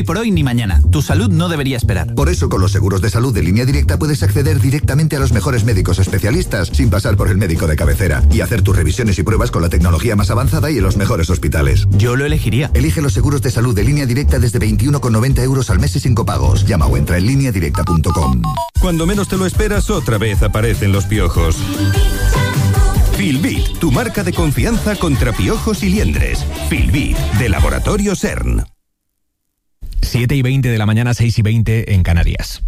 Por hoy ni mañana. Tu salud no debería esperar. Por eso, con los seguros de salud de Línea Directa puedes acceder directamente a los mejores médicos especialistas sin pasar por el médico de cabecera y hacer tus revisiones y pruebas con la tecnología más avanzada y en los mejores hospitales. Yo lo elegiría. Elige los seguros de salud de Línea Directa desde 21,90 euros al mes y sin copagos. Llama o entra en lineadirecta.com. Cuando menos te lo esperas, otra vez aparecen los piojos. Filbit, tu marca de confianza contra piojos y liendres. Filbit, de Laboratorio CERN. 7:20 de la mañana, 6:20 en Canarias.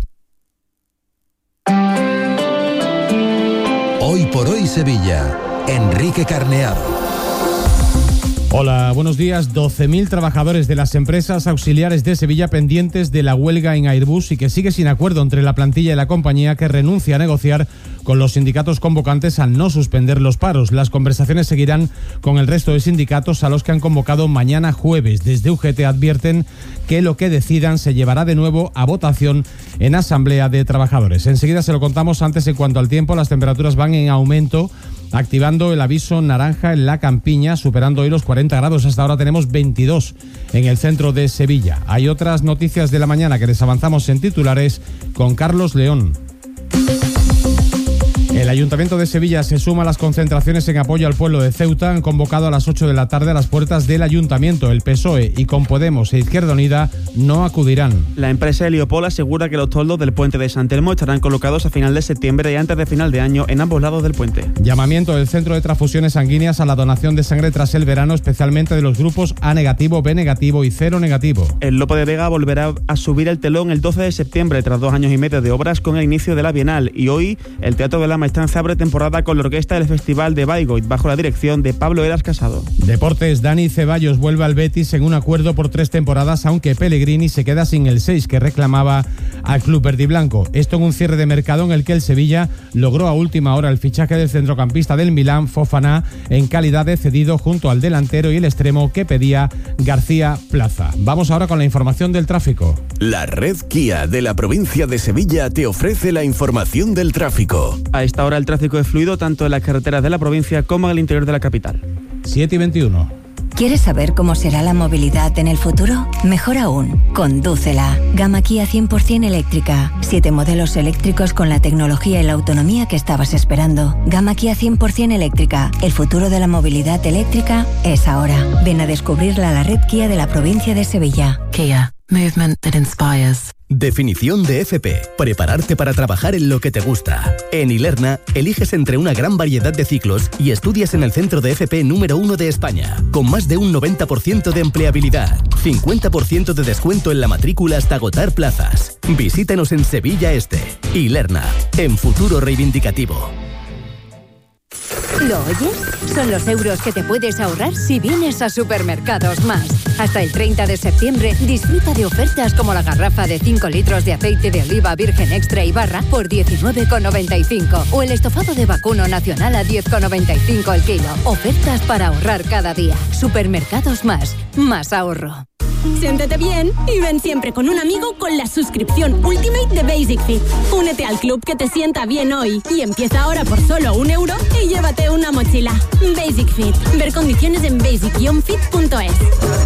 Hoy por hoy Sevilla. Enrique Carneado. Hola, buenos días. 12.000 trabajadores de las empresas auxiliares de Sevilla pendientes de la huelga en Airbus y que sigue sin acuerdo entre la plantilla y la compañía, que renuncia a negociar con los sindicatos convocantes al no suspender los paros. Las conversaciones seguirán con el resto de sindicatos a los que han convocado mañana jueves. Desde UGT advierten que lo que decidan se llevará de nuevo a votación en Asamblea de Trabajadores. Enseguida se lo contamos. Antes, en cuanto al tiempo, las temperaturas van en aumento, activando el aviso naranja en la Campiña, superando hoy los 40 grados. Hasta ahora tenemos 22 en el centro de Sevilla. Hay otras noticias de la mañana que les avanzamos en titulares con Carlos León. El Ayuntamiento de Sevilla se suma a las concentraciones en apoyo al pueblo de Ceuta. Han convocado a las 8 de la tarde a las puertas del Ayuntamiento. El PSOE y con Podemos e Izquierda Unida no acudirán. La empresa Heliopol asegura que los toldos del puente de San Telmo estarán colocados a final de septiembre y antes de final de año en ambos lados del puente. Llamamiento del Centro de Transfusiones Sanguíneas a la donación de sangre tras el verano, especialmente de los grupos A negativo, B negativo y cero negativo. El Lope de Vega volverá a subir el telón el 12 de septiembre tras 2 años y medio de obras con el inicio de la Bienal, y hoy el Teatro de la Maestranza abre temporada con la orquesta del Festival de Bayreuth bajo la dirección de Pablo Eras Casado. Deportes, Dani Ceballos vuelve al Betis en un acuerdo por 3 temporadas, aunque Pellegrini se queda sin el 6 que reclamaba al club verdiblanco. Esto en un cierre de mercado en el que el Sevilla logró a última hora el fichaje del centrocampista del Milán, Fofana, en calidad de cedido junto al delantero y el extremo que pedía García Plaza. Vamos ahora con la información del tráfico. La red Kia de la provincia de Sevilla te ofrece la información del tráfico. A esta hora el tráfico es fluido tanto en las carreteras de la provincia como en el interior de la capital. 7:21. ¿Quieres saber cómo será la movilidad en el futuro? Mejor aún, condúcela. Gama Kia 100% eléctrica. 7 modelos eléctricos con la tecnología y la autonomía que estabas esperando. Gama Kia 100% eléctrica. El futuro de la movilidad eléctrica es ahora. Ven a descubrirla a la red Kia de la provincia de Sevilla. Kia. Movement that inspires. Definición de FP. Prepararte para trabajar en lo que te gusta. En Ilerna, eliges entre una gran variedad de ciclos y estudias en el centro de FP número 1 de España, con más de un 90% de empleabilidad, 50% de descuento en la matrícula hasta agotar plazas. Visítanos en Sevilla Este. Ilerna, en futuro reivindicativo. ¿Lo oyes? Son los euros que te puedes ahorrar si vienes a Supermercados Más. Hasta el 30 de septiembre disfruta de ofertas como la garrafa de 5 litros de aceite de oliva virgen extra y barra por 19,95 o el estofado de vacuno nacional a 10,95 el kilo. Ofertas para ahorrar cada día. Supermercados Más. Más ahorro. Siéntete bien y ven siempre con un amigo con la suscripción Ultimate de Basic Fit. Únete al club que te sienta bien hoy y empieza ahora por solo €1 y llévate una mochila. Basic Fit. Ver condiciones en basic-fit.es.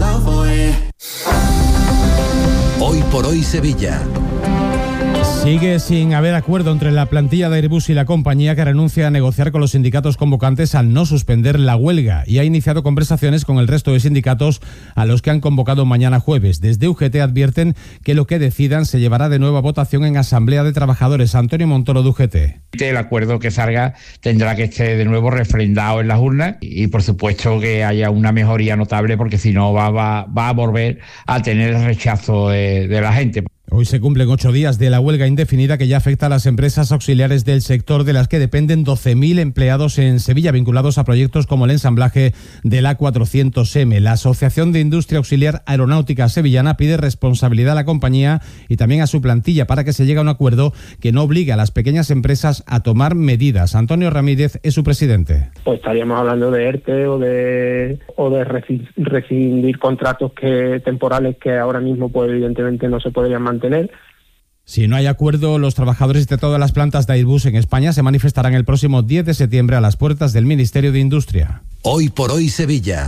Hoy por hoy Sevilla. Sigue sin haber acuerdo entre la plantilla de Airbus y la compañía, que renuncia a negociar con los sindicatos convocantes al no suspender la huelga, y ha iniciado conversaciones con el resto de sindicatos a los que han convocado mañana jueves. Desde UGT advierten que lo que decidan se llevará de nuevo a votación en Asamblea de Trabajadores. Antonio Montoro, de UGT. El acuerdo que salga tendrá que estar de nuevo refrendado en las urnas y por supuesto que haya una mejoría notable, porque si no va a volver a tener el rechazo de la gente. Hoy se cumplen 8 días de la huelga indefinida que ya afecta a las empresas auxiliares del sector, de las que dependen 12.000 empleados en Sevilla, vinculados a proyectos como el ensamblaje del A400M. La Asociación de Industria Auxiliar Aeronáutica Sevillana pide responsabilidad a la compañía y también a su plantilla para que se llegue a un acuerdo que no obligue a las pequeñas empresas a tomar medidas. Antonio Ramírez es su presidente. Pues estaríamos hablando de ERTE o de rescindir contratos temporales que ahora mismo pues evidentemente no se podrían mantener. Si no hay acuerdo, los trabajadores de todas las plantas de Airbus en España se manifestarán el próximo 10 de septiembre a las puertas del Ministerio de Industria. Hoy por hoy Sevilla.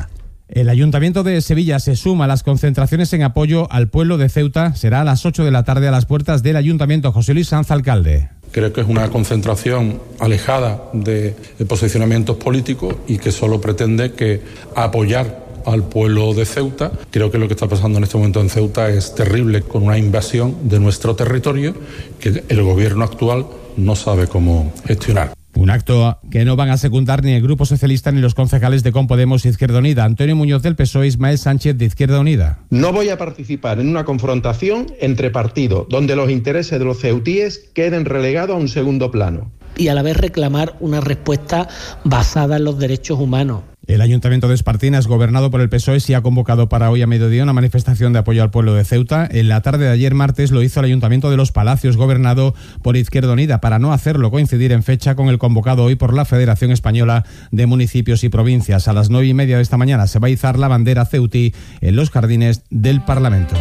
El Ayuntamiento de Sevilla se suma a las concentraciones en apoyo al pueblo de Ceuta. Será a las 8 de la tarde a las puertas del Ayuntamiento. José Luis Sanz, alcalde. Creo que es una concentración alejada de posicionamientos políticos y que solo pretende que apoyar al pueblo de Ceuta. Creo que lo que está pasando en este momento en Ceuta es terrible, con una invasión de nuestro territorio que el gobierno actual no sabe cómo gestionar. Un acto que no van a secundar ni el Grupo Socialista ni los concejales de Podemos y Izquierda Unida. Antonio Muñoz del PSOE, Ismael Sánchez de Izquierda Unida. No voy a participar en una confrontación entre partidos donde los intereses de los ceutíes queden relegados a un segundo plano. Y a la vez reclamar una respuesta basada en los derechos humanos. El Ayuntamiento de Espartinas, gobernado por el PSOE, sí ha convocado para hoy a mediodía una manifestación de apoyo al pueblo de Ceuta. En la tarde de ayer martes lo hizo el Ayuntamiento de Los Palacios, gobernado por Izquierda Unida, para no hacerlo coincidir en fecha con el convocado hoy por la Federación Española de Municipios y Provincias. A las 9:30 de esta mañana se va a izar la bandera ceutí en los jardines del Parlamento.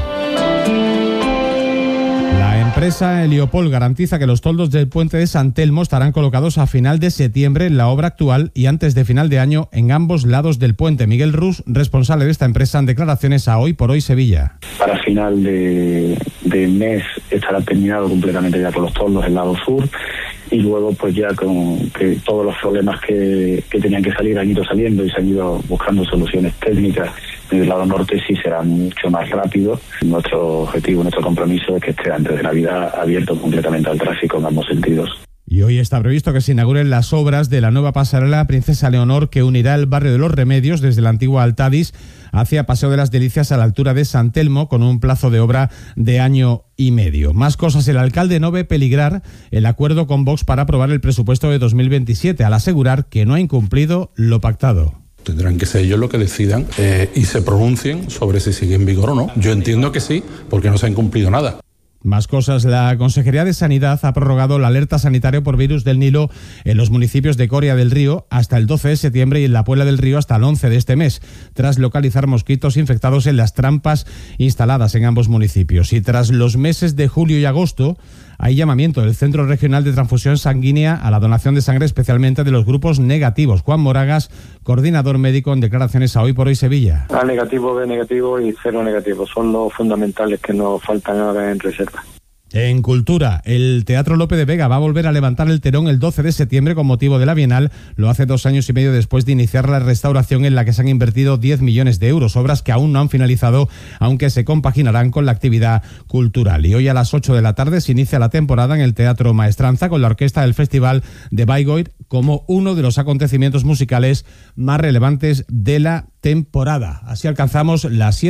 La empresa Heliopol garantiza que los toldos del puente de San Telmo estarán colocados a final de septiembre en la obra actual y antes de final de año en ambos lados del puente. Miguel Rus, responsable de esta empresa, en declaraciones a Hoy por Hoy Sevilla. Para final de mes estará terminado completamente ya con los toldos del lado sur y luego pues ya con que todos los problemas que tenían que salir han ido saliendo y se han ido buscando soluciones técnicas. En el lado norte sí será mucho más rápido. Nuestro objetivo, nuestro compromiso es que esté antes de Navidad abierto completamente al tráfico en ambos sentidos. Y hoy está previsto que se inauguren las obras de la nueva pasarela Princesa Leonor, que unirá el barrio de Los Remedios desde la antigua Altadis hacia Paseo de las Delicias a la altura de San Telmo, con un plazo de obra de año y medio. Más cosas. El alcalde no ve peligrar el acuerdo con Vox para aprobar el presupuesto de 2027, al asegurar que no ha incumplido lo pactado. Tendrán que ser ellos los que decidan y se pronuncien sobre si sigue en vigor o no. Yo entiendo que sí, porque no se ha incumplido nada. Más cosas. La Consejería de Sanidad ha prorrogado la alerta sanitaria por virus del Nilo en los municipios de Coria del Río hasta el 12 de septiembre y en la Puebla del Río hasta el 11 de este mes, tras localizar mosquitos infectados en las trampas instaladas en ambos municipios. Y tras los meses de julio y agosto, hay llamamiento del Centro Regional de Transfusión Sanguínea a la donación de sangre, especialmente de los grupos negativos. Juan Moragas, coordinador médico, en declaraciones a Hoy por Hoy Sevilla. A negativo, B negativo y cero negativo. Son los fundamentales que nos faltan ahora en reserva. En cultura, el Teatro Lope de Vega va a volver a levantar el telón el 12 de septiembre con motivo de la Bienal. Lo hace 2 años y medio después de iniciar la restauración, en la que se han invertido 10 millones de euros, obras que aún no han finalizado, aunque se compaginarán con la actividad cultural. Y hoy a las 8 de la tarde se inicia la temporada en el Teatro Maestranza con la orquesta del Festival de Bayreuth como uno de los acontecimientos musicales más relevantes de la temporada. Así alcanzamos las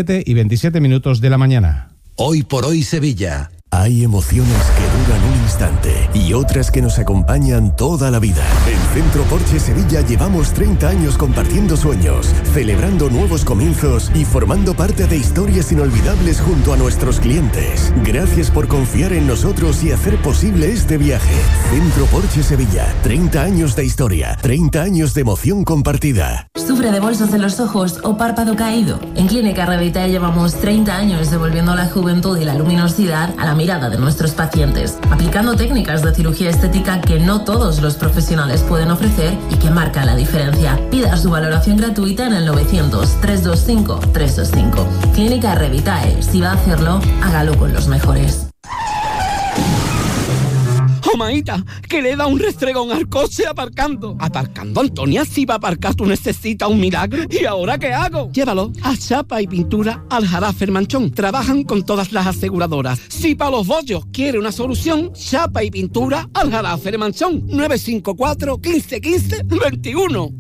7:27 de la mañana. Hoy por Hoy Sevilla. Hay emociones que duran un instante y otras que nos acompañan toda la vida. En Centro Porsche Sevilla llevamos 30 años compartiendo sueños, celebrando nuevos comienzos y formando parte de historias inolvidables junto a nuestros clientes. Gracias por confiar en nosotros y hacer posible este viaje. Centro Porsche Sevilla, 30 años de historia, 30 años de emoción compartida. ¿Sufre de bolsas en los ojos o párpado caído? En Clínica Revitae llevamos 30 años devolviendo la juventud y la luminosidad a la mirada de nuestros pacientes, aplicando técnicas de cirugía estética que no todos los profesionales pueden ofrecer y que marcan la diferencia. Pida su valoración gratuita en el 900-325-325. Clínica Revitae. Si va a hacerlo, hágalo con los mejores. Oh, maíta, que le da un restregón al coche aparcando. Aparcando, Antonia, si va a aparcar tú necesitas un milagro. ¿Y ahora qué hago? Llévalo a Chapa y Pintura Aljarafe Manchón. Trabajan con todas las aseguradoras. Si para los bollos quiere una solución, Chapa y Pintura Aljarafe Manchón. 954 15 15 21.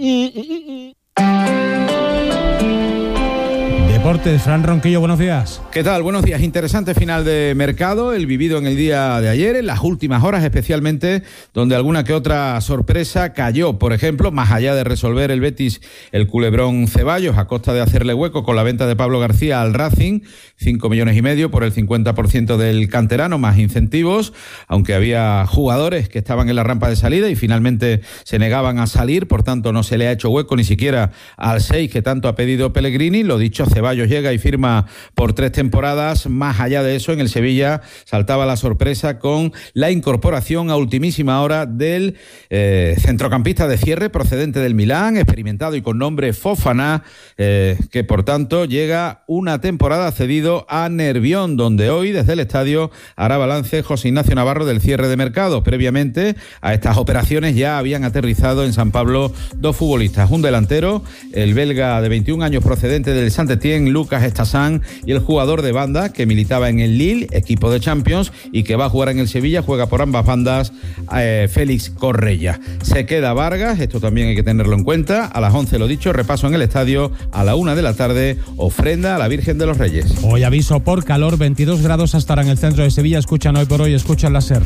Deportes, Fran Ronquillo, buenos días. ¿Qué tal? Buenos días. Interesante final de mercado, el vivido en el día de ayer, en las últimas horas especialmente, donde alguna que otra sorpresa cayó. Por ejemplo, más allá de resolver el Betis el culebrón Ceballos a costa de hacerle hueco con la venta de Pablo García al Racing, 5,5 millones por el 50% del canterano, más incentivos, aunque había jugadores que estaban en la rampa de salida y finalmente se negaban a salir, por tanto no se le ha hecho hueco ni siquiera al 6 que tanto ha pedido Pellegrini. Lo dicho, Ceballos Ceballos llega y firma por 3 temporadas. Más allá de eso, en el Sevilla saltaba la sorpresa con la incorporación a ultimísima hora del centrocampista de cierre procedente del Milán, experimentado y con nombre Fofana, que por tanto llega una temporada cedido a Nervión, donde hoy desde el estadio hará balance José Ignacio Navarro del cierre de mercado. Previamente a estas operaciones ya habían aterrizado en San Pablo 2 futbolistas, un delantero, el belga de 21 años procedente del Saint-Étienne, Lucas Estasán, y el jugador de banda que militaba en el Lille, equipo de Champions, y que va a jugar en el Sevilla, juega por ambas bandas, Félix Correia. Se queda Vargas, esto también hay que tenerlo en cuenta. A las 11, lo dicho, repaso en el estadio. A la 1 de la tarde, ofrenda a la Virgen de los Reyes. Hoy aviso por calor, 22 grados hasta ahora en el centro de Sevilla. Escuchan Hoy por Hoy, escuchan la SER.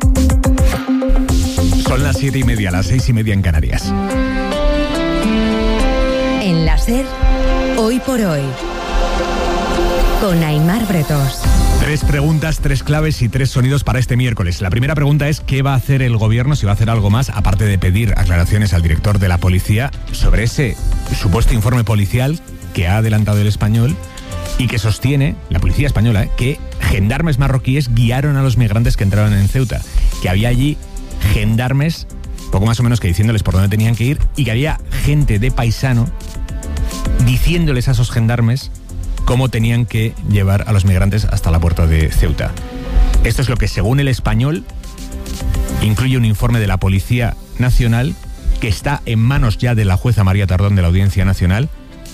Son las 7:30, las 6:30 en Canarias. En la SER, Hoy por Hoy, con Aimar Bretos. 3 preguntas, 3 claves y 3 sonidos para este miércoles. La primera pregunta es ¿qué va a hacer el gobierno, si va a hacer algo más, aparte de pedir aclaraciones al director de la policía sobre ese supuesto informe policial que ha adelantado El Español y que sostiene, la policía española, que gendarmes marroquíes guiaron a los migrantes que entraron en Ceuta, que había allí gendarmes, poco más o menos que diciéndoles por dónde tenían que ir, y que había gente de paisano diciéndoles a esos gendarmes cómo tenían que llevar a los migrantes hasta la puerta de Ceuta. Esto es lo que, según El Español, incluye un informe de la Policía Nacional que está en manos ya de la jueza María Tardón de la Audiencia Nacional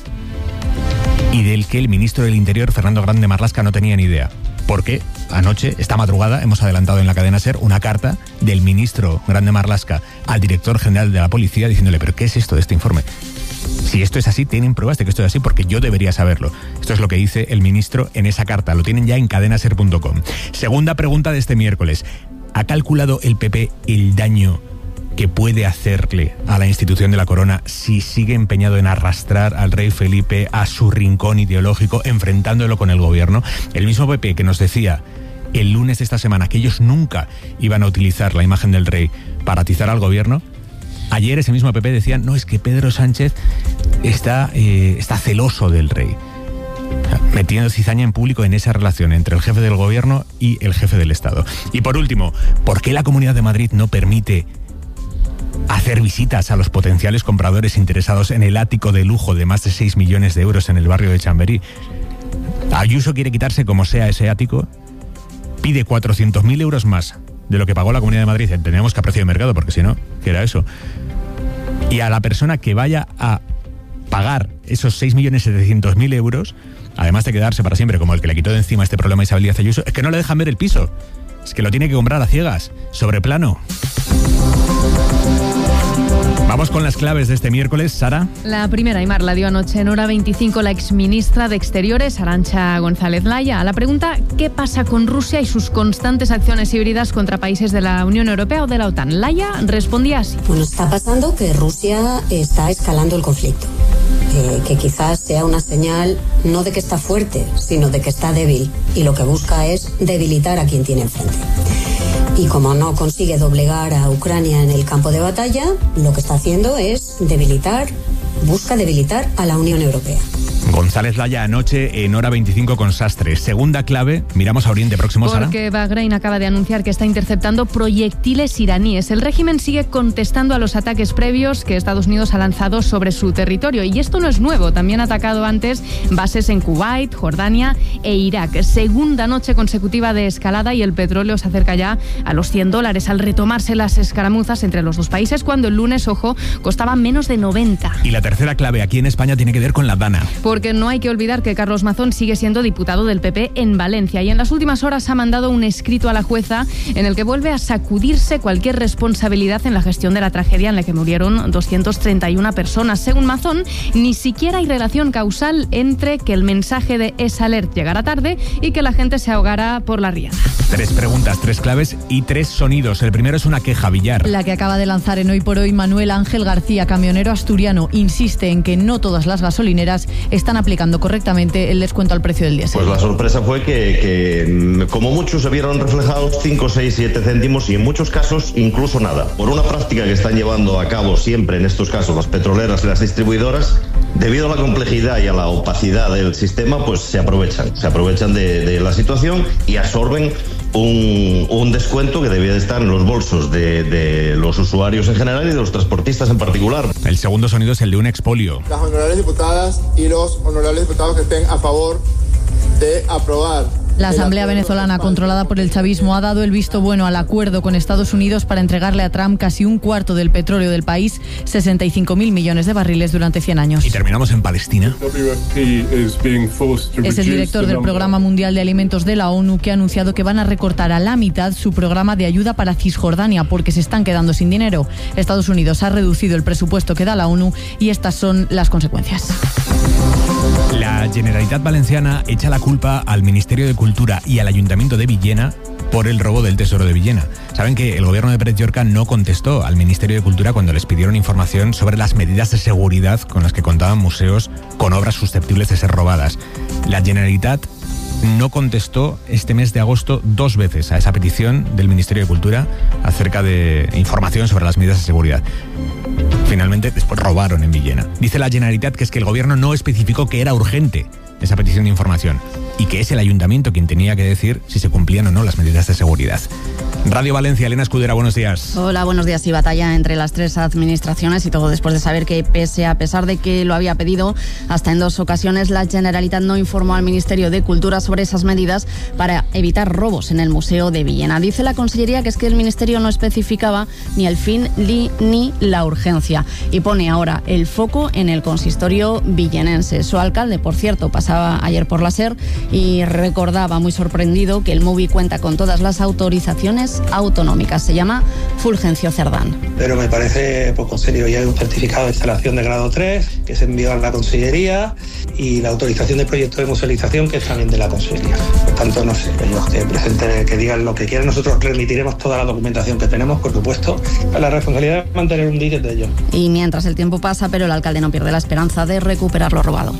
y del que el ministro del Interior, Fernando Grande Marlaska, no tenía ni idea. Porque anoche, esta madrugada, hemos adelantado en la cadena SER una carta del ministro Grande Marlaska al director general de la policía diciéndole ¿pero qué es esto de este informe? Si esto es así, tienen pruebas de que esto es así porque yo debería saberlo. Esto es lo que dice el ministro en esa carta. Lo tienen ya en cadenaser.com. Segunda pregunta de este miércoles. ¿Ha calculado el PP el daño que puede hacerle a la institución de la corona si sigue empeñado en arrastrar al rey Felipe a su rincón ideológico, enfrentándolo con el gobierno? El mismo PP que nos decía el lunes de esta semana que ellos nunca iban a utilizar la imagen del rey para atizar al gobierno, ayer ese mismo PP decía, no, es que Pedro Sánchez está celoso del rey, metiendo cizaña en público en esa relación entre el jefe del gobierno y el jefe del Estado. Y por último, ¿por qué la Comunidad de Madrid no permite hacer visitas a los potenciales compradores interesados en el ático de lujo de más de 6 millones de euros en el barrio de Chamberí? Ayuso quiere quitarse como sea ese ático, pide 400.000 euros más de lo que pagó la Comunidad de Madrid, entendemos que a precio de mercado, porque si no, ¿qué era eso? Y a la persona que vaya a pagar esos 6.700.000 euros, además de quedarse para siempre como el que le quitó de encima este problema a Isabel Díaz Ayuso, es que no le dejan ver el piso, es que lo tiene que comprar a ciegas, sobre plano. Vamos con las claves de este miércoles, Sara. La primera, Aimar, la dio anoche en Hora 25 la exministra de Exteriores, Arantxa González Laya, a la pregunta ¿qué pasa con Rusia y sus constantes acciones híbridas contra países de la Unión Europea o de la OTAN? Laya respondía así. Bueno, está pasando que Rusia está escalando el conflicto, que quizás sea una señal no de que está fuerte, sino de que está débil, y lo que busca es debilitar a quien tiene enfrente. Y como no consigue doblegar a Ucrania en el campo de batalla, lo que está haciendo es busca debilitar a la Unión Europea. González Laya anoche en Hora 25 con Sastre. Segunda clave, miramos a Oriente Próximo, Sara. Porque Bahrein acaba de anunciar que está interceptando proyectiles iraníes. El régimen sigue contestando a los ataques previos que Estados Unidos ha lanzado sobre su territorio. Y esto no es nuevo, también ha atacado antes bases en Kuwait, Jordania e Irak. Segunda noche consecutiva de escalada y el petróleo se acerca ya a los $100 al retomarse las escaramuzas entre los dos países, cuando el lunes, ojo, costaba menos de 90. Y la tercera clave aquí en España tiene que ver con la Dana. Porque no hay que olvidar que Carlos Mazón sigue siendo diputado del PP en Valencia y en las últimas horas ha mandado un escrito a la jueza en el que vuelve a sacudirse cualquier responsabilidad en la gestión de la tragedia en la que murieron 231 personas. Según Mazón, ni siquiera hay relación causal entre que el mensaje de S-Alert llegara tarde y que la gente se ahogara por la riada. 3 preguntas, 3 claves y 3 sonidos. El primero es una queja, Villar. La que acaba de lanzar en Hoy por Hoy Manuel Ángel García, camionero asturiano, insiste en que no todas las gasolineras están están aplicando correctamente el descuento al precio del diésel. Pues la sorpresa fue que como muchos se vieron reflejados 5, 6, 7 céntimos y en muchos casos incluso nada. Por una práctica que están llevando a cabo siempre en estos casos las petroleras y las distribuidoras, debido a la complejidad y a la opacidad del sistema, pues se aprovechan de la situación y absorben un descuento que debía de estar en los bolsos de los usuarios en general y de los transportistas en particular. El segundo sonido es el de un expolio. Las honorables diputadas y los honorables diputados que estén a favor de aprobar. La Asamblea venezolana, controlada por el chavismo, ha dado el visto bueno al acuerdo con Estados Unidos para entregarle a Trump casi un cuarto del petróleo del país, 65.000 millones de barriles durante 100 años. Y terminamos en Palestina. Es el director del Programa Mundial de Alimentos de la ONU que ha anunciado que van a recortar a la mitad su programa de ayuda para Cisjordania porque se están quedando sin dinero. Estados Unidos ha reducido el presupuesto que da la ONU y estas son las consecuencias. La Generalitat Valenciana echa la culpa al Ministerio de Cultura y al Ayuntamiento de Villena por el robo del Tesoro de Villena. Saben que el gobierno de Pérez Llorca no contestó al Ministerio de Cultura cuando les pidieron información sobre las medidas de seguridad con las que contaban museos con obras susceptibles de ser robadas. La Generalitat no contestó este mes de agosto 2 veces a esa petición del Ministerio de Cultura acerca de información sobre las medidas de seguridad. Finalmente, después robaron en Villena. Dice la Generalitat que es que el gobierno no especificó que era urgente esa petición de información y que es el ayuntamiento quien tenía que decir si se cumplían o no las medidas de seguridad. Radio Valencia, Elena Escudera, buenos días. Hola, buenos días. Y batalla entre las 3 administraciones y todo después de saber que a pesar de que lo había pedido hasta en 2 ocasiones, la Generalitat no informó al Ministerio de Cultura sobre esas medidas para evitar robos en el Museo de Villena. Dice la Consellería que es que el Ministerio no especificaba ni el fin ni la urgencia y pone ahora el foco en el consistorio villenense. Su alcalde, por cierto, pasaba ayer por la SER y recordaba muy sorprendido que el MUVI cuenta con todas las autorizaciones autonómicas. Se llama Fulgencio Cerdán. Pero me parece poco serio. Ya hay un certificado de instalación de grado 3 que se envió a la Consellería y la autorización del proyecto de musealización que es también de la Consellería. Por tanto, no sé, ellos que presenten, que digan lo que quieran. Nosotros remitiremos toda la documentación que tenemos, por supuesto. La responsabilidad es mantener un dique de ellos. Y mientras el tiempo pasa, pero el alcalde no pierde la esperanza de recuperar lo robado.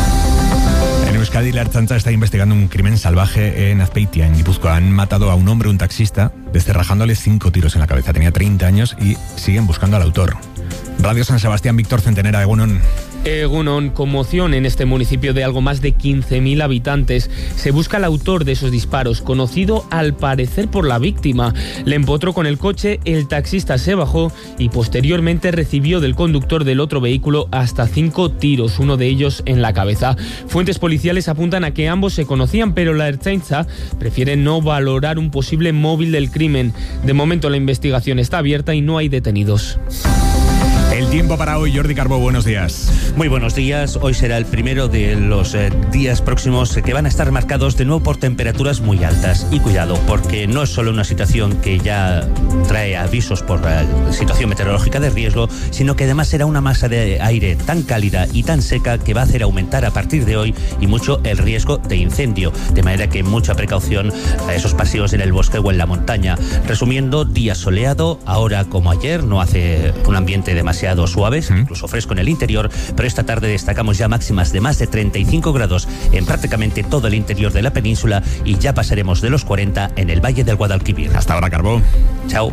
En Euskadi, la Ertzaintza está investigando un crimen salvaje en Azpeitia, en Guipúzcoa. Han matado a un hombre, un taxista, descerrajándole 5 tiros en la cabeza. Tenía 30 años y siguen buscando al autor. Radio San Sebastián, Víctor Centenera, Egunon. Egunon, conmoción en este municipio de algo más de 15.000 habitantes. Se busca al autor de esos disparos, conocido al parecer por la víctima. Le empotró con el coche, el taxista se bajó y posteriormente recibió del conductor del otro vehículo hasta 5 tiros, uno de ellos en la cabeza. Fuentes policiales apuntan a que ambos se conocían, pero la Ertzaintza prefiere no valorar un posible móvil del crimen. De momento la investigación está abierta y no hay detenidos. El tiempo para hoy, Jordi Carbó, buenos días. Muy buenos días. Hoy será el primero de los días próximos que van a estar marcados de nuevo por temperaturas muy altas. Y cuidado, porque no es solo una situación que ya trae avisos por situación meteorológica de riesgo, sino que además será una masa de aire tan cálida y tan seca que va a hacer aumentar a partir de hoy y mucho el riesgo de incendio. De manera que mucha precaución a esos paseos en el bosque o en la montaña. Resumiendo, día soleado, ahora como ayer, no hace un ambiente demasiado suaves, incluso fresco en el interior, pero esta tarde destacamos ya máximas de más de 35 grados en prácticamente todo el interior de la península y ya pasaremos de los 40 en el Valle del Guadalquivir. Hasta ahora, Carbó. Chao.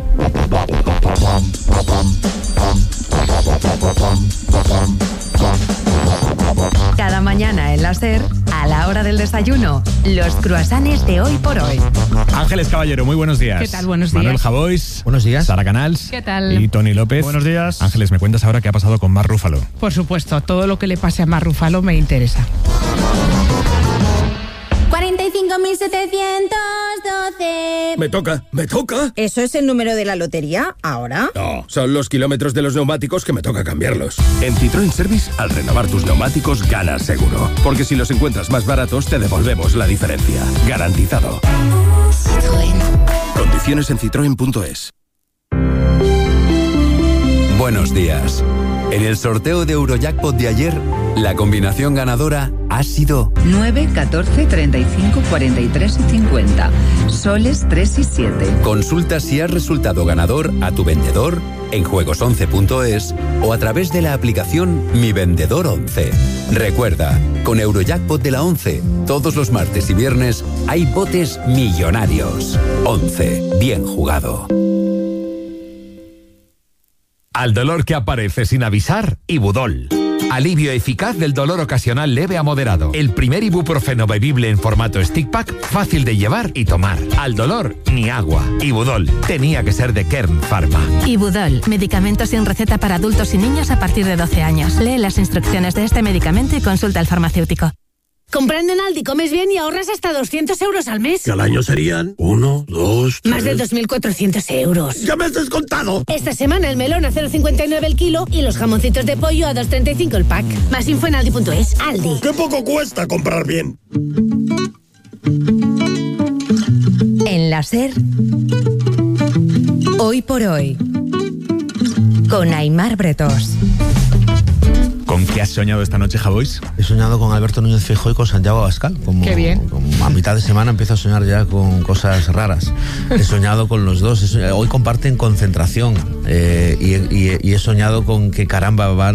Cada mañana en la SER, a la hora del desayuno, los croissants de hoy por hoy. Ángeles Caballero, muy buenos días. ¿Qué tal? Buenos días. Manuel Javois. Buenos días. Sara Canals. ¿Qué tal? Y Tony López. Buenos días. Ángeles, ¿me cuentas ahora qué ha pasado con Marc Ruffalo? Por supuesto, todo lo que le pase a Marc Ruffalo me interesa. 45.712. Me toca. ¿Eso es el número de la lotería ahora? No, son los kilómetros de los neumáticos que me toca cambiarlos. En Citroën Service, al renovar tus neumáticos, ganas seguro. Porque si los encuentras más baratos, te devolvemos la diferencia. Garantizado. Citroën. Condiciones en citroen.es. Buenos días. En el sorteo de Eurojackpot de ayer, la combinación ganadora ha sido 9, 14, 35, 43 y 50. Soles 3 y 7. Consulta si has resultado ganador a tu vendedor en juegos11.es o a través de la aplicación Mi Vendedor 11. Recuerda, con Eurojackpot de la 11, todos los martes y viernes hay botes millonarios. 11. Bien jugado. Al dolor que aparece sin avisar, Ibudol. Alivio eficaz del dolor ocasional leve a moderado. El primer ibuprofeno bebible en formato stick pack, fácil de llevar y tomar. Al dolor, ni agua. Ibudol. Tenía que ser de Kern Pharma. Ibudol. Medicamento sin receta para adultos y niños a partir de 12 años. Lee las instrucciones de este medicamento y consulta al farmacéutico. Comprando en Aldi comes bien y ahorras hasta 200 euros al mes. Que al año serían 1, 2, 3... Más de 2.400 euros. ¡Ya me has descontado! Esta semana el melón a 0,59 el kilo y los jamoncitos de pollo a 2,35 el pack. Más info en aldi.es. Aldi. ¡Qué poco cuesta comprar bien! En la SER, Hoy por Hoy, con Aimar Bretos. ¿Con qué has soñado esta noche, Javois? He soñado con Alberto Núñez Feijóo y con Santiago Abascal. Qué bien. A mitad de semana empiezo a soñar ya con cosas raras. He soñado con los dos. Hoy comparten concentración y he soñado con que, caramba, va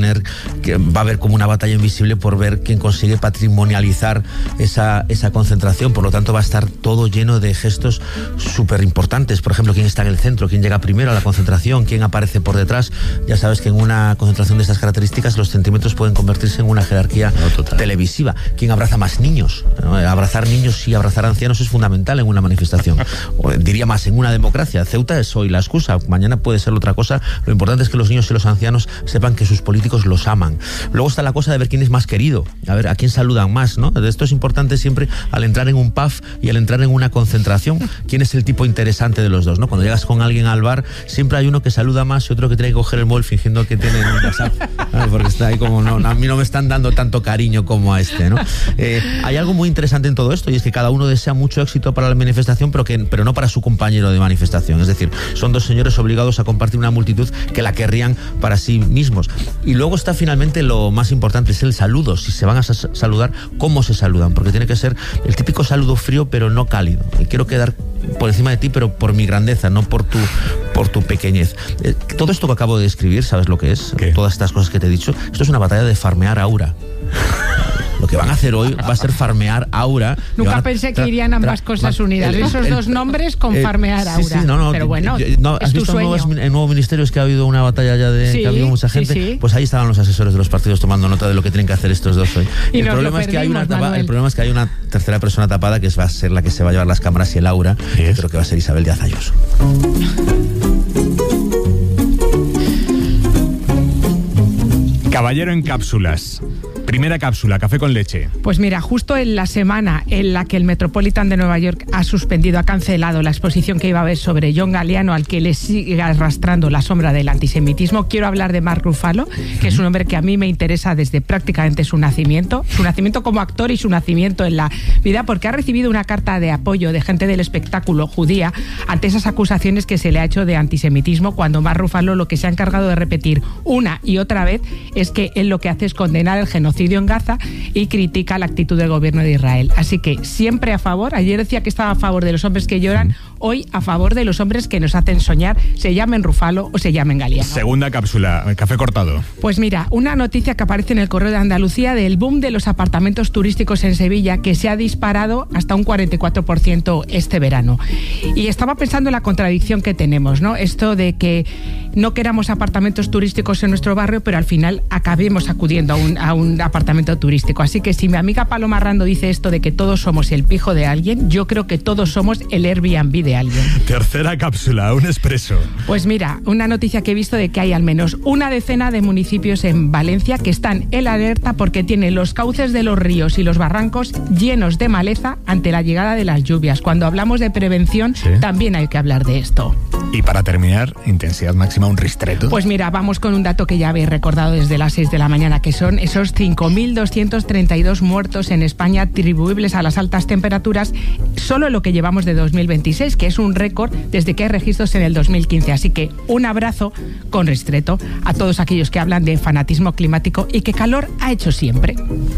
a haber como una batalla invisible por ver quién consigue patrimonializar esa concentración. Por lo tanto, va a estar todo lleno de gestos súper importantes. Por ejemplo, quién está en el centro, quién llega primero a la concentración, quién aparece por detrás. Ya sabes que en una concentración de estas características los centímetros pueden convertirse en una jerarquía televisiva. ¿Quién abraza más niños? Abrazar niños y abrazar ancianos es fundamental en una manifestación. O, diría más, en una democracia. Ceuta es hoy la excusa, mañana puede ser otra cosa. Lo importante es que los niños y los ancianos sepan que sus políticos los aman. Luego está la cosa de ver quién es más querido, a ver a quién saludan más, ¿no? Esto es importante siempre al entrar en un pub y al entrar en una concentración. ¿Quién es el tipo interesante de los dos, ¿no? Cuando llegas con alguien al bar, siempre hay uno que saluda más y otro que tiene que coger el móvil fingiendo que tiene un WhatsApp, porque está ahí como, no, a mí no me están dando tanto cariño como a este, ¿no? Hay algo muy interesante en todo esto y es que cada uno desea mucho éxito para la manifestación, pero no para su compañero de manifestación. Es decir, son dos señores obligados a compartir una multitud que la querrían para sí mismos. Y luego está finalmente lo más importante, es el saludo. Si se van a saludar, ¿cómo se saludan? Porque tiene que ser el típico saludo frío pero no cálido. Y quiero quedar por encima de ti, pero por mi grandeza, no por tu pequeñez. Todo esto que acabo de describir, ¿sabes lo que es? ¿Qué? Todas estas cosas que te he dicho, esto es una batalla de farmear aura. Lo que van a hacer hoy va a ser farmear aura. Nunca pensé que irían ambas cosas unidas. Esos dos nombres con farmear aura. Sí, no, pero bueno, ¿has visto en Nuevo Ministerio? Es que ha habido una batalla ya que ha habido mucha gente. Sí. Pues ahí estaban los asesores de los partidos tomando nota de lo que tienen que hacer estos dos hoy. El problema es que hay una tercera persona tapada que va a ser la que se va a llevar las cámaras y el aura. Creo que va a ser Isabel Díaz Ayuso. Caballero en cápsulas. Primera cápsula, café con leche. Pues mira, justo en la semana en la que el Metropolitan de Nueva York ha cancelado la exposición que iba a haber sobre John Galliano, al que le sigue arrastrando la sombra del antisemitismo, quiero hablar de Mark Ruffalo, que es un hombre que a mí me interesa desde prácticamente su nacimiento como actor y su nacimiento en la vida, porque ha recibido una carta de apoyo de gente del espectáculo judía ante esas acusaciones que se le ha hecho de antisemitismo, cuando Mark Ruffalo lo que se ha encargado de repetir una y otra vez es que él lo que hace es condenar el genocidio en Gaza y critica la actitud del gobierno de Israel. Así que siempre a favor. Ayer decía que estaba a favor de los hombres que lloran, hoy a favor de los hombres que nos hacen soñar, se llamen Ruffalo o se llamen Galliano. Segunda cápsula, café cortado. Pues mira, una noticia que aparece en el Correo de Andalucía del boom de los apartamentos turísticos en Sevilla, que se ha disparado hasta un 44% este verano. Y estaba pensando en la contradicción que tenemos, ¿no? Esto de que no queramos apartamentos turísticos en nuestro barrio, pero al final acabemos acudiendo a un apartamento turístico. Así que si mi amiga Paloma Rando dice esto de que todos somos el pijo de alguien, yo creo que todos somos el Airbnb de alguien. Tercera cápsula, un expreso. Pues mira, una noticia que he visto de que hay al menos una decena de municipios en Valencia que están en alerta porque tienen los cauces de los ríos y los barrancos llenos de maleza ante la llegada de las lluvias. Cuando hablamos de prevención, también hay que hablar de esto. Y para terminar, intensidad máxima, un ristretto. Pues mira, vamos con un dato que ya habéis recordado desde las 6 de la mañana, que son esos 5.232 muertos en España atribuibles a las altas temperaturas, solo lo que llevamos de 2026, que es un récord desde que hay registros en el 2015. Así que un abrazo con ristretto a todos aquellos que hablan de fanatismo climático y que calor ha hecho siempre.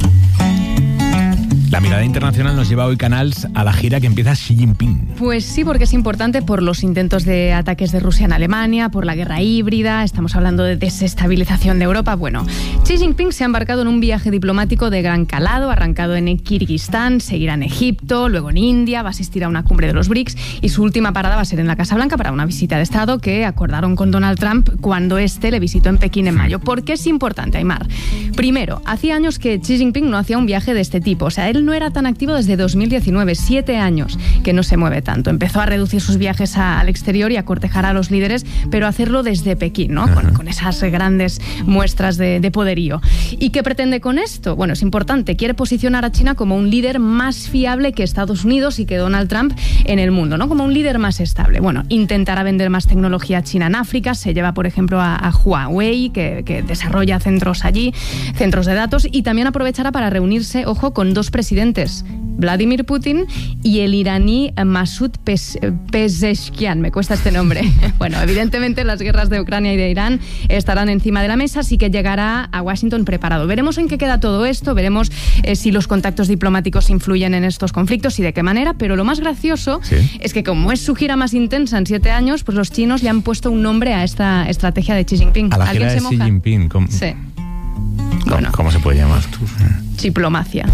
La mirada internacional nos lleva hoy, Canals, a la gira que empieza Xi Jinping. Pues sí, porque es importante por los intentos de ataques de Rusia en Alemania, por la guerra híbrida, estamos hablando de desestabilización de Europa. Bueno, Xi Jinping se ha embarcado en un viaje diplomático de gran calado, arrancado en Kirguistán, seguirá en Egipto, luego en India, va a asistir a una cumbre de los BRICS y su última parada va a ser en la Casa Blanca para una visita de Estado que acordaron con Donald Trump cuando éste le visitó en Pekín en mayo. ¿Por qué es importante, Aymar? Primero, hacía años que Xi Jinping no hacía un viaje de este tipo, o sea, él no era tan activo desde 2019, 7 años que no se mueve tanto. Empezó a reducir sus viajes al exterior y a cortejar a los líderes, pero hacerlo desde Pekín, ¿no? Con esas grandes muestras de poderío. ¿Y qué pretende con esto? Bueno, es importante, quiere posicionar a China como un líder más fiable que Estados Unidos y que Donald Trump en el mundo, ¿no? Como un líder más estable. Bueno, intentará vender más tecnología china en África, se lleva, por ejemplo, a Huawei, que desarrolla centros allí, centros de datos, y también aprovechará para reunirse, ojo, con dos presidentes, Vladimir Putin y el iraní Masoud Pezeshkian, me cuesta este nombre. Bueno, evidentemente las guerras de Ucrania y de Irán estarán encima de la mesa, así que llegará a Washington preparado. Veremos en qué queda todo esto, veremos si los contactos diplomáticos influyen en estos conflictos y de qué manera, pero lo más gracioso es que como es su gira más intensa en 7 años, pues los chinos le han puesto un nombre a esta estrategia de Xi Jinping. A la gira de Xi Jinping. Sí. ¿Cómo se puede llamar? Chiplomacia.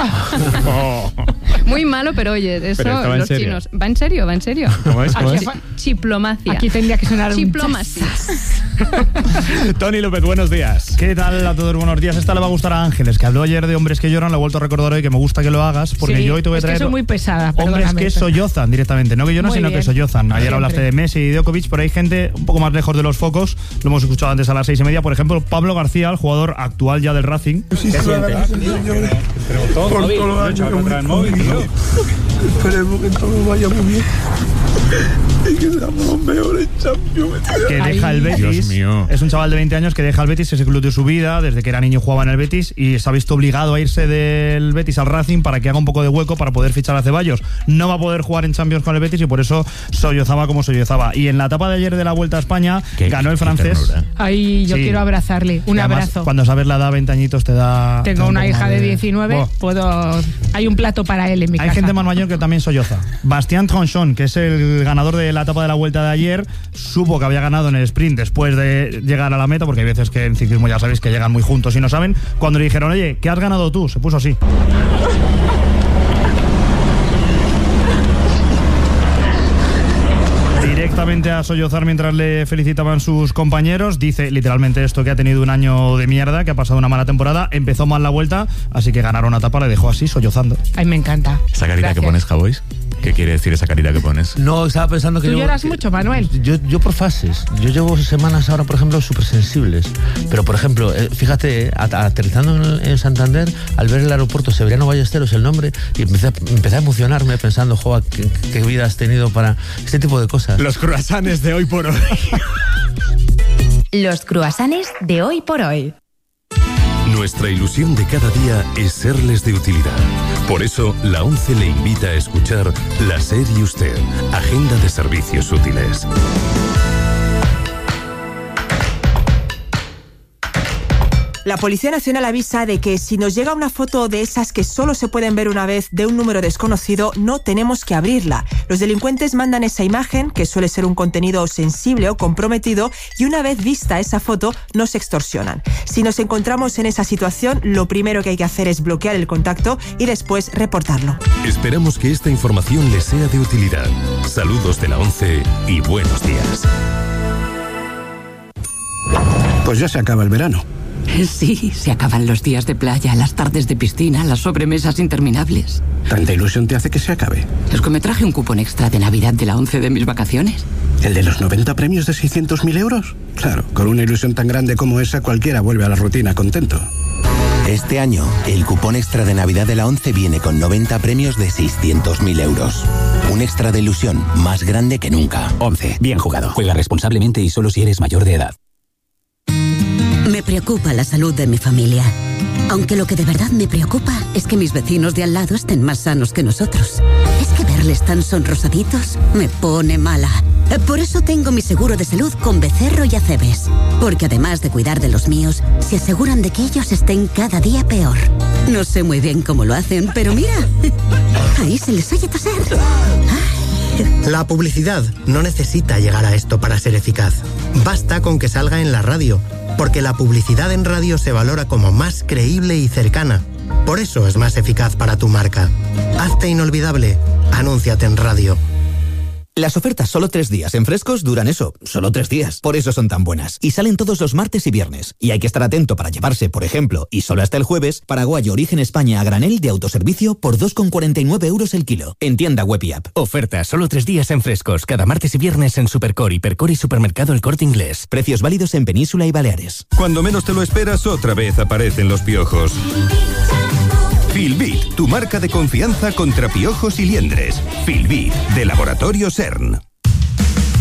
Muy malo, pero oye, eso pero los chinos. ¿Va en serio? ¿Va en serio? ¿Cómo es? Chiplomacia. Aquí tendría que sonar Chiplomacia. Tony López, buenos días. ¿Qué tal a todos? Buenos días. Esta le va a gustar a Ángeles, que habló ayer de hombres que lloran, lo he vuelto a recordar hoy, que me gusta que lo hagas, porque yo hoy te voy a traer... Es que soy muy pesada, hombres que sollozan directamente, no que lloran, sino que sollozan. Ayer hablaste de Messi y de Djokovic, pero hay gente un poco más lejos de los focos, lo hemos escuchado antes a las 6:30, por ejemplo, Pablo García, el jugador actual ya del Racing. ¿Qué siente? Por todos los años que trae el móvil, tío. Esperemos que todo vaya muy bien y que seamos los mejores Champions. Que deja el Betis. Dios mío. Es un chaval de 20 años que deja el Betis, es el club de su vida, desde que era niño jugaba en el Betis y se ha visto obligado a irse del Betis al Racing para que haga un poco de hueco para poder fichar a Ceballos. No va a poder jugar en Champions con el Betis y por eso sollozaba como sollozaba. Y en la etapa de ayer de la Vuelta a España ganó el francés. Ay, yo quiero abrazarle. Un abrazo. Cuando sabes la edad, 20 añitos te da... Tengo una hija de 19, hay un plato para él en mi casa. Hay gente más mayor que también solloza. Bastien Tronchon, que es el ganador de la etapa de la Vuelta de ayer, supo que había ganado en el sprint después de llegar a la meta, porque hay veces que en ciclismo ya sabéis que llegan muy juntos y no saben. Cuando le dijeron, oye, ¿qué has ganado tú? Se puso así. Directamente a sollozar mientras le felicitaban sus compañeros. Dice literalmente esto, que ha tenido un año de mierda, que ha pasado una mala temporada, empezó mal la Vuelta, así que ganar una etapa le dejó así, sollozando. Ay, me encanta. Esa carita que pones, Javois, ¿qué quiere decir esa carita que pones? No, estaba pensando que... ¿Tú lloras mucho, Manuel? Yo por fases. Yo llevo semanas ahora, por ejemplo, súper sensibles. Pero, por ejemplo, fíjate, aterrizando en Santander, al ver el aeropuerto Severiano Ballesteros, el nombre, y empecé a emocionarme pensando, joder, qué vida has tenido para este tipo de cosas. Los croissants de hoy por hoy. Los croissants de hoy por hoy. Nuestra ilusión de cada día es serles de utilidad. Por eso, la ONCE le invita a escuchar La SER y Usted, Agenda de Servicios Útiles. La Policía Nacional avisa de que si nos llega una foto de esas que solo se pueden ver una vez de un número desconocido, no tenemos que abrirla. Los delincuentes mandan esa imagen, que suele ser un contenido sensible o comprometido, y una vez vista esa foto, nos extorsionan. Si nos encontramos en esa situación, lo primero que hay que hacer es bloquear el contacto y después reportarlo. Esperamos que esta información les sea de utilidad. Saludos de la ONCE y buenos días. Pues ya se acaba el verano. Sí, se acaban los días de playa, las tardes de piscina, las sobremesas interminables. ¿Tanta ilusión te hace que se acabe? Es que me traje un cupón extra de Navidad de la ONCE de mis vacaciones. ¿El de los 90 premios de 600.000 euros? Claro, con una ilusión tan grande como esa, cualquiera vuelve a la rutina contento. Este año, el cupón extra de Navidad de la ONCE viene con 90 premios de 600.000 euros. Un extra de ilusión más grande que nunca. 11. Bien jugado. Juega responsablemente y solo si eres mayor de edad. Me preocupa la salud de mi familia. Aunque lo que de verdad me preocupa es que mis vecinos de al lado estén más sanos que nosotros. Es que verles tan sonrosaditos me pone mala. Por eso tengo mi seguro de salud con Becerro y Acebes. Porque además de cuidar de los míos, se aseguran de que ellos estén cada día peor. No sé muy bien cómo lo hacen, pero mira, ahí se les oye toser. La publicidad no necesita llegar a esto para ser eficaz. Basta con que salga en la radio, porque la publicidad en radio se valora como más creíble y cercana. Por eso es más eficaz para tu marca. Hazte inolvidable. Anúnciate en radio. Las ofertas solo 3 días en Frescos duran eso, solo 3 días. Por eso son tan buenas. Y salen todos los martes y viernes. Y hay que estar atento para llevarse, por ejemplo, y solo hasta el jueves, paraguayo origen España a granel de autoservicio por 2,49 euros el kilo. En tienda web y app. Oferta solo 3 días en Frescos, cada martes y viernes en Supercor, Hipercor y Supermercado El Corte Inglés. Precios válidos en Península y Baleares. Cuando menos te lo esperas, otra vez aparecen los piojos. Filbit, tu marca de confianza contra piojos y liendres. Filbit, de Laboratorio CERN.